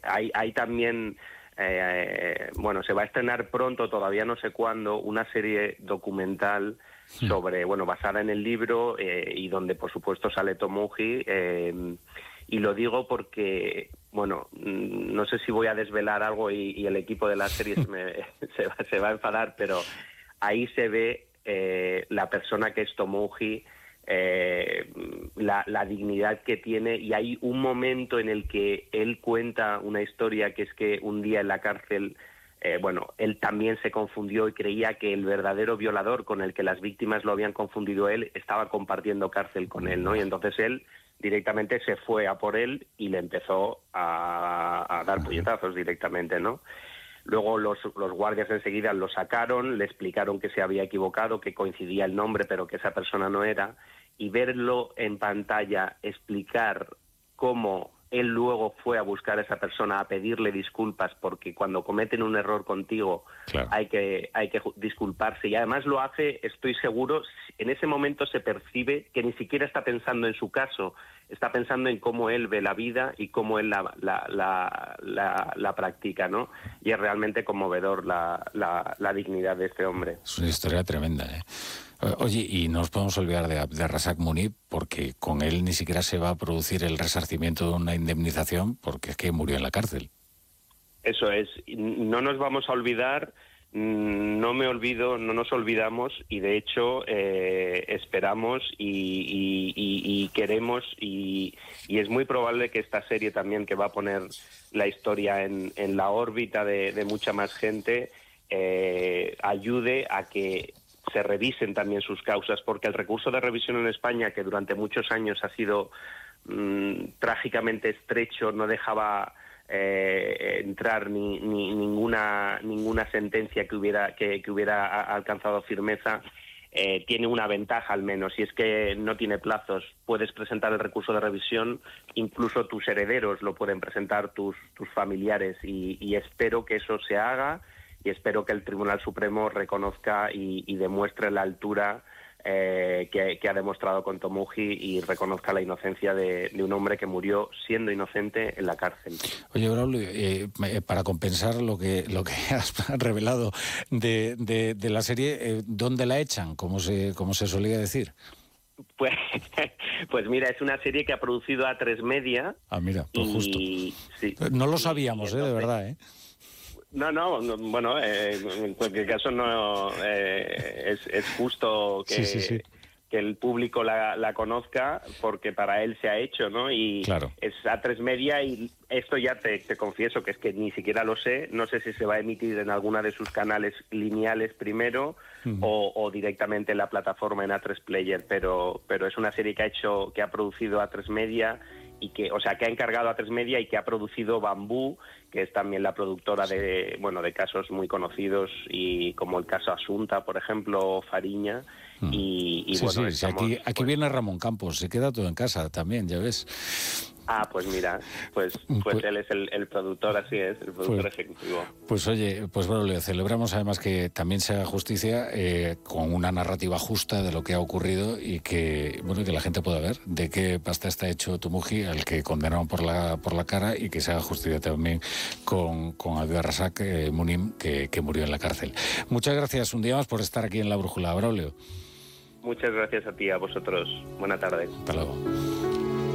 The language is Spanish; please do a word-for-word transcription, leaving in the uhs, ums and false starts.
hay, hay también, eh, bueno, se va a estrenar pronto, todavía no sé cuándo, una serie documental sobre, bueno, basada en el libro eh, y donde por supuesto sale Tomoji, eh, y lo digo porque, bueno, no sé si voy a desvelar algo y, y el equipo de la serie se, me, se, va, se va a enfadar, pero ahí se ve eh, la persona que es Tomoji, eh, la, la dignidad que tiene, y hay un momento en el que él cuenta una historia que es que un día en la cárcel, eh, bueno, él también se confundió y creía que el verdadero violador con el que las víctimas lo habían confundido él estaba compartiendo cárcel con él, ¿no? Y entonces él directamente se fue a por él y le empezó a, a dar puñetazos directamente, ¿no? Luego los, los guardias enseguida lo sacaron, le explicaron que se había equivocado, que coincidía el nombre, pero que esa persona no era, y verlo en pantalla explicar cómo él luego fue a buscar a esa persona a pedirle disculpas, porque cuando cometen un error contigo claro. hay que hay que disculparse, y además lo hace, estoy seguro, en ese momento se percibe que ni siquiera está pensando en su caso, está pensando en cómo él ve la vida y cómo él la, la, la, la, la practica, ¿no? Y es realmente conmovedor la, la, la dignidad de este hombre. Es una historia tremenda, ¿eh? Oye, y no nos podemos olvidar de Abderrazak Munib, porque con él ni siquiera se va a producir el resarcimiento de una indemnización, porque es que murió en la cárcel. Eso es, no nos vamos a olvidar, no me olvido, no nos olvidamos, y de hecho eh, esperamos y, y, y, y queremos, y, y es muy probable que esta serie también, que va a poner la historia en, en la órbita de, de mucha más gente, eh, ayude a que se revisen también sus causas, porque el recurso de revisión en España, que durante muchos años ha sido mmm, trágicamente estrecho, no dejaba eh, entrar ni, ni ninguna ninguna sentencia que hubiera que, que hubiera alcanzado firmeza, eh, tiene una ventaja al menos, y es que no tiene plazos. Puedes presentar el recurso de revisión, incluso tus herederos lo pueden presentar, tus, tus familiares, y, y espero que eso se haga. Y espero que el Tribunal Supremo reconozca y, y demuestre la altura eh, que, que ha demostrado con Tomoji, y reconozca la inocencia de, de un hombre que murió siendo inocente en la cárcel. Oye, Braulio, eh, para compensar lo que lo que has revelado de, de, de la serie, eh, ¿dónde la echan? Como se, como se solía decir. Pues, pues mira, es una serie que ha producido A tres Media. Ah, mira, pues y, justo. Sí, no lo sabíamos, y, y entonces, eh, de verdad, ¿eh? No, no, no, bueno, eh, en cualquier caso no eh, es, es justo que, sí, sí, sí. que el público la, la conozca, porque para él se ha hecho, ¿no? Y claro. Es A tres Media, y esto ya te, te confieso que es que ni siquiera lo sé, no sé si se va a emitir en alguna de sus canales lineales primero uh-huh. o, o directamente en la plataforma en A tres Player, pero, pero es una serie que ha hecho, que ha producido A tres Media, y que, o sea, que ha encargado A tres Media y que ha producido Bambú, que es también la productora de, bueno, de casos muy conocidos, y como el caso Asunta, por ejemplo, o Fariña. Mm. Y, y sí, bueno, sí, estamos, sí, aquí, aquí pues, viene Ramón Campos, se queda todo en casa también, ya ves. Ah, pues mira, pues pues, pues él es el, el productor, así es, el productor pues, ejecutivo. Pues oye, pues bueno, le celebramos además que también se haga justicia eh, con una narrativa justa de lo que ha ocurrido, y que, bueno, que la gente pueda ver de qué pasta está hecho Tomoji, al que condenaron por la por la cara, y que se haga justicia también con, con Abderrazak eh, Munib, que, que murió en la cárcel. Muchas gracias un día más por estar aquí en La Brújula, Braulio. Muchas gracias a ti, a vosotros. Buena tarde. Hasta luego.